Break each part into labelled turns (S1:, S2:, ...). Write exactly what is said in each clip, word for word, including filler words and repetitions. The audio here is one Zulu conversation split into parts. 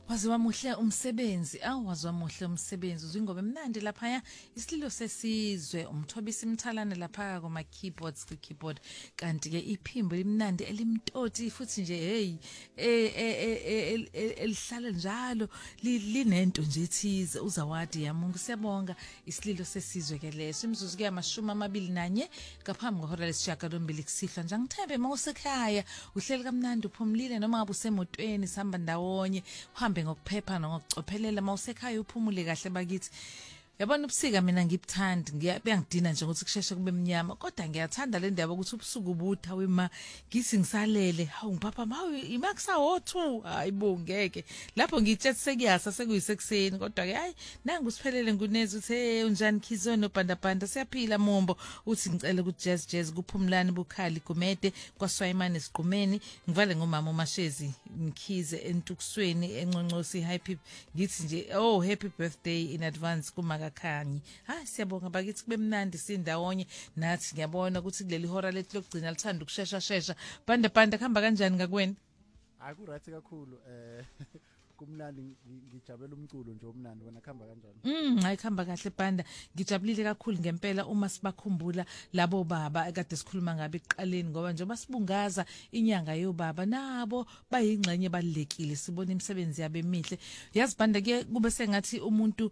S1: Waziwa muhle umsebenzi awu waziwa muhle umsebenzi uzingoma emnandi lapha isililo sesizwe umthobisi imthalane lapha kuma keyboards ku keyboard kanti ke iphimbo limnandi elimtoti futhi nje hey elihlala njalo linento nje ethize uzawadi yamungu siyabonga isililo sesizwe ke leso imzuzu ke amashumi amabili nanye ngaphambi kwehora lesishaka lombili kusihlwa nje ngithembe mawusekhaya uhleli kamnandi uphumlile noma ngabe usemotweni sihamba ndawonye uhambe ngokuphepha ngokucophelela mawusekhaya uphumule kahle bakithi yabona ubusika mina ngibuthandi ngiyabengidina nje ukuthi kusheshe kube emnyama kodwa ngiyathanda le ndaba ukuthi ubusuku ubutha wema ngisi ngisalele hawu ngipapa mawu imakusa wo two hayibo ngeke lapho ngitshethi sekuyasa sekuyisekuseni kodwa ke hayi nangu siphelele ngunezi uthi hey unjani Khizo nobanda banda siyaphila mombo uthi ngicela ku jazz jazz kuphumlani bukhali gumede kwaSwayimani siqumeni ngivale ngomama uMashezi ngikhize entukusweni enconcosi happy ngithi nje oh happy birthday in advance kuma khanyi hayi siyabonga bakithi kube mnandi sindawonye nathi ngiyabona ukuthi kuleli hora lethu lokugcina lithanda ukushesha shesha banda banda khamba kanjani ngakwena
S2: hayi ku right kakhulu eh kumnandi ngijabela umculo nje omnandi wona khamba kanjani
S1: mm hayi khamba kahle banda ngijabulile kakhulu ngempela uma sibakhumbula labo baba ekade sikhuluma ngabe eqaleni ngoba nje basibungaza inyanga yobaba nabo bayingxenye balekile sibona imisebenzi yabe emihle yazi banda ke kube sengathi umuntu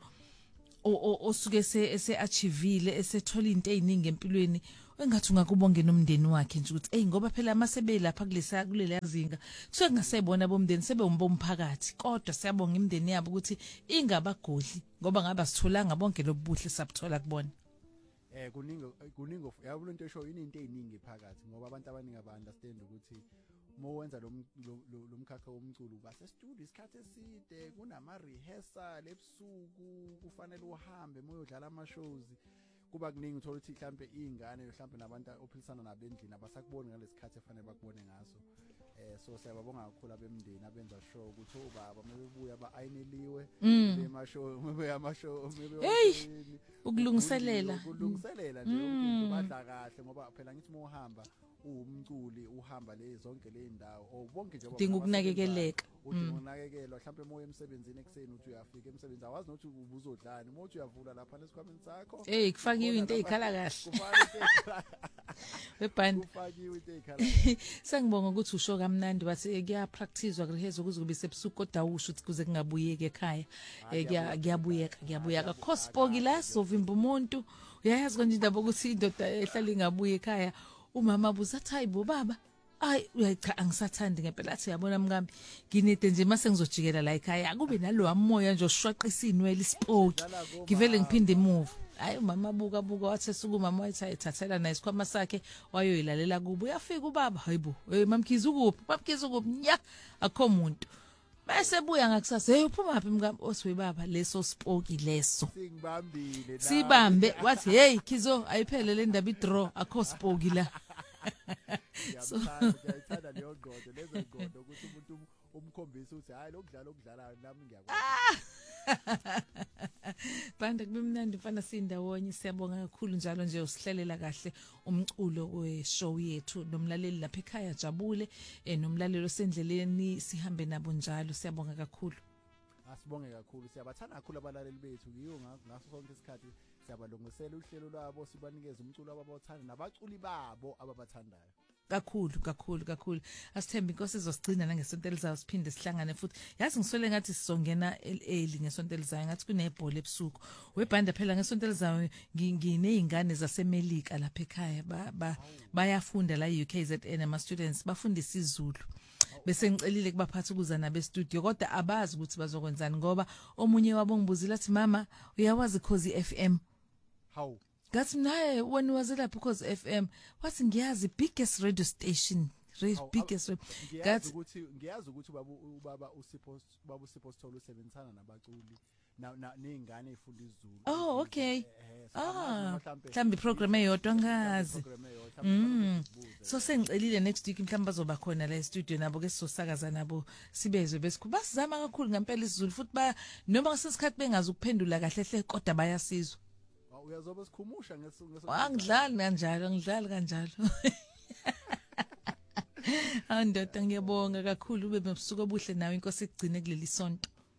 S1: osuke ese achievile esethola into eziningi empilweni engathi ungakubonge nomndeni wakhe nje ukuthi hey ngoba phela amasebe lapha kulesa kulela zinga kusuke kungasebona bomndeni sebe umbomphakathi kodwa siyabonga imndeni yabo ukuthi ingabagodli ngoba ngaba sitholanga bonke lobuhle sabuthola kubona
S2: eh kuningi kuningi yabo lento esho ininto eziningi phakathi ngoba abantu abaningi aba understand ukuthi mowenza lo lomkhakha womculo base studio isikhathi eside kunama rehearsal ebusuku kufanele uhambe moyodlala ama shows kuba kuningi uthola ukuthi mhlambe izingane mhlambe nabantu ophilisana nabendlini abasakuboni ngalesikhathi efanele bakubone ngaso eh so siyababonga kakhulu abemndeni abenza show ukuthi obaba mebebuya ba ayineliwe ema show mebe ama show mebe
S1: ukulungiselela
S2: ukulungiselela nje ukuthi badla kahle ngoba phela ngithi mohamba umculi uhamba le zonke le ndawo o bonke nje
S1: dinga ukunakekeleka
S2: udinga ukunakekelwa mhlambe moya emsebenzini ekseni uthi uyafika emsebenzini awazi nokuthi ubuzodlani mothi uyavula lapha nesikhwameni sakho
S1: hey kufakiwe into ezikhala kahle weband
S2: kufakiwe into ezikhala
S1: sengibonga ukuthi usho kamnandi bathi kuya practicewa kurehezo kuze kube sebusuku kodwa usho ukuthi kuze kungabuyeke ekhaya kuyabuyeka kuyabuyeka cospoki la sovimba umuntu uyayazi konje indaba ukuthi indoda ehlala ingabuye ekhaya umama buzathi hayibo baba ay uyacha angisathandi ngempela athi yabona mkambi nginede nje mase ngizojikela la ekhaya kube nalo amoya nje oshwaqisa inwele ispoke ngivele ngiphinde imove hayi umama buka buka wathi suku umama wathi ethathela na isikhwama sakhe wayoyilalela kubo uyafika ubaba hayibo hey mamkhiza ukuphi mamkhiza ukuphi nya akho umuntu bese buya ngakusasa hey uphuma phi mkambi oswe baba leso spoke leso
S2: singibambile
S1: sibambe wathi hey Khizo ayiphele le ndaba idraw akho spoke la
S2: so ngiyayithanda leyo ngodo lezo ngodo ukuthi umuntu umkhombisa ukuthi hayi lokudlala okudlalayo nami ngiyakwazi
S1: banda kube mnandi mfana sindawonye siyabonga kakhulu njalo nje usihlelela kahle umculo weshow yethu nomlaleli lapha ekhaya jabule nomlalelo sendleleni sihambe nabo njalo siyabonga kakhulu
S2: asibonge kakhulu siyabathanda kakhulu abalaleli bethu yiyo ngaso sonke isikhathi siyabalungisela uhlelo lwabo sibanikeza umculo ababathanda nabaculi babo ababathandayo
S1: kakhulu kakhulu kakhulu asithemba inkosi izosigcina nangesonto elizayo siphinde sihlangane futhi yazi ngiswele ngathi sizongena early ngesonto elizayo ngathi kunebhola ebusuku webanda phela ngesonto elizayo nginezingane zasemelika lapha ekhaya bayafunda la U K Z N ama students bafunda isiZulu bese ngicelile kubaphathi ukuza nabe studio kodwa abazi ukuthi bazokwenzani ngoba omunye wabo ngibuzila athi mama uyawazi Khosi F M
S2: how
S1: ngathi naye when was it lapho Khosi F M wathi ngiyazi biggest radio station biggest
S2: ngathi ukuthi ngiyazi ukuthi ubaba usiphost baba usiphostola usebenzana nabaculi na nezingane ezifunda isiZulu
S1: oh okay ah mhlambi program eyodwa ngazi mm so sengicelile next week mhlamba bazoba khona la e-studio nabo ke sizosakaza nabo sibezwe besikhu basizama kakhulu ngempela isiZulu futhi ba noma ngesikhathi bengazi ukuphendula kahle hle kodwa bayasizwa
S2: uyazobe sikhumusha ngesungu
S1: angidlali kanjalo ngidlali kanjalo Andoda ngiyabonga kakhulu ube mebusuku obuhle nawe inkosi igcine kuleli sonto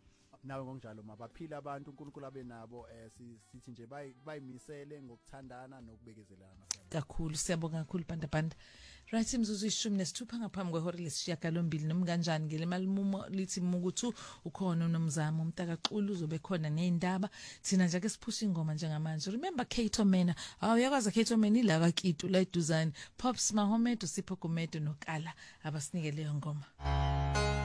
S2: nawe ngokunjalo mabaphila abantu uNkulunkulu abenabo eh sithi nje bayimisele ngokuthandana nokubekezelana
S1: kakhulu. Siyabonga kakhulu banda banda. Right, imzuzu ishumi nesithupha ngaphambi kwehora lesishiyagalombili noma kanjani ngele malimumo lithi mukuthu ukhona unomzamo umtakaxulu uzobe khona neindaba thina nje ke siphusha ingoma njengamanje. Remember Kate Omena, awu yakwazi Kate Omena ila kaKitu la eduzane Pops Mahomed uSipho Gumede nokala abasinike leyo ngoma.